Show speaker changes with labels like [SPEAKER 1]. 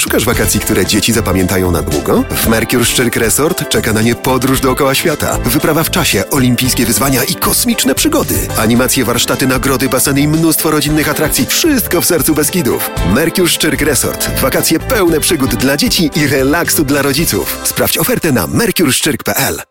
[SPEAKER 1] Szukasz wakacji, które dzieci zapamiętają na długo? W Mercure Szczyrk Resort czeka na nie podróż dookoła świata, wyprawa w czasie, olimpijskie wyzwania i kosmiczne przygody. Animacje, warsztaty, nagrody, baseny i mnóstwo rodzinnych atrakcji. Wszystko w sercu Beskidów. Mercure Szczyrk Resort. Wakacje pełne przygód dla dzieci i relaksu dla rodziców. Sprawdź ofertę na mercureszczyrk.pl.